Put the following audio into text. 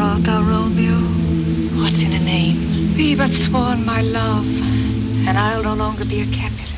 art thou, Romeo? What's in a name? Be but sworn my love, and I'll no longer be a captive.